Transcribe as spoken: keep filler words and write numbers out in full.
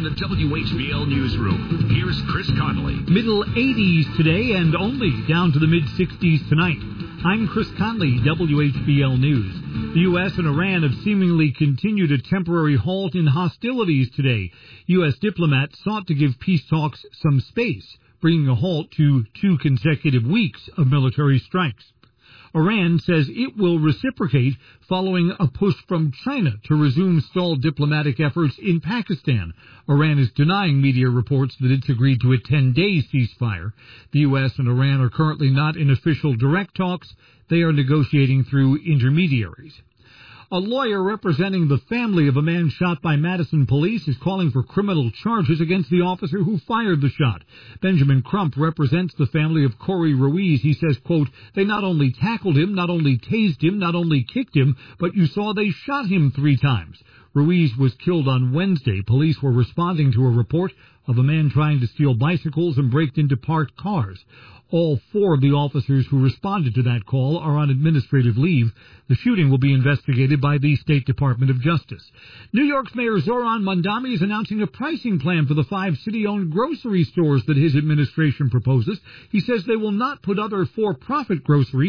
the W H B L Newsroom, here's Chris Connolly. Middle eighties today and only down to the mid-sixties tonight. I'm Chris Conley, W H B L News. The U S and Iran have seemingly continued a temporary halt in hostilities today. U S diplomats sought to give peace talks some space, bringing a halt to two consecutive weeks of military strikes. Iran says it will reciprocate following a push from China to resume stalled diplomatic efforts in Pakistan. Iran is denying media reports that it's agreed to a ten-day ceasefire. The U S and Iran are currently not in official direct talks. They are negotiating through intermediaries. A lawyer representing the family of a man shot by Madison police is calling for criminal charges against the officer who fired the shot. Benjamin Crump represents the family of Corey Ruiz. He says, quote, they not only tackled him, not only tased him, not only kicked him, but you saw they shot him three times. Ruiz was killed on Wednesday. Police were responding to a report of a man trying to steal bicycles and break into parked cars. All four of the officers who responded to that call are on administrative leave. The shooting will be investigated by the State Department of Justice. New York's Mayor Zoran Mondani is announcing a pricing plan for the five city-owned grocery stores that his administration proposes. He says they will not put other for-profit groceries